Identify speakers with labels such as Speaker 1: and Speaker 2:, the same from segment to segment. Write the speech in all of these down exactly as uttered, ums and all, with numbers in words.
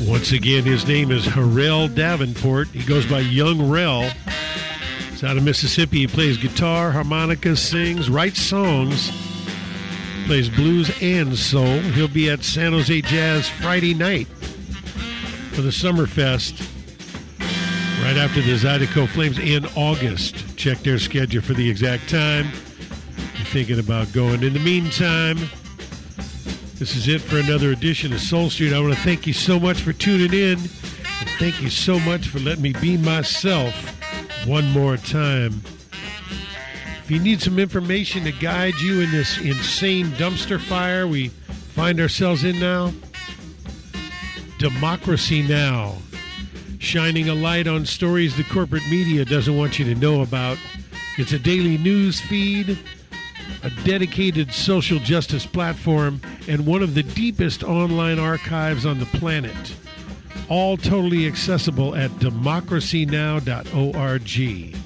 Speaker 1: Once again, his name is Harrell Davenport. He goes by Young Rel. He's out of Mississippi. He plays guitar, harmonica, sings, writes songs, plays blues and soul. He'll be at San Jose Jazz Friday night for the Summerfest right after the Zydeco Flames in August. Check their schedule for the exact time. You're thinking about going. In the meantime, this is it for another edition of Soul Street. I want to thank you so much for tuning in, and thank you so much for letting me be myself one more time. If you need some information to guide you in this insane dumpster fire we find ourselves in now, Democracy Now! Shining a light on stories the corporate media doesn't want you to know about. It's a daily news feed, a dedicated social justice platform, and one of the deepest online archives on the planet. All totally accessible at democracy now dot org.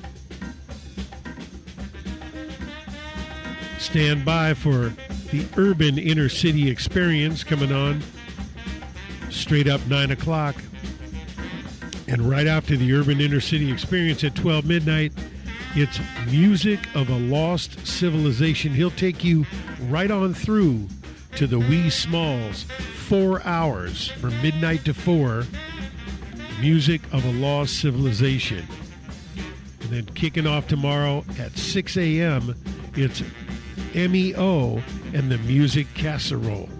Speaker 1: Stand by for the Urban Inner City Experience coming on straight up nine o'clock. And right after the Urban Inner City Experience at twelve midnight, it's Music of a Lost Civilization. He'll take you right on through to the Wee Smalls. Four hours from midnight to four. Music of a Lost Civilization. And then kicking off tomorrow at six a.m., it's M E O and the Music Casserole.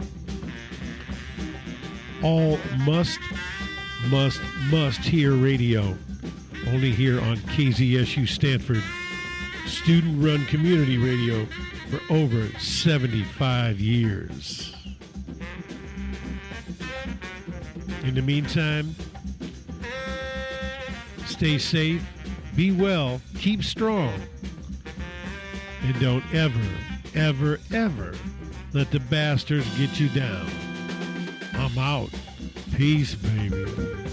Speaker 1: All must, must, must hear radio. Only here on K Z S U Stanford, student-run community radio for over seventy-five years. In the meantime, stay safe, be well, keep strong, and don't ever, ever, ever let the bastards get you down. I'm out. Peace, baby.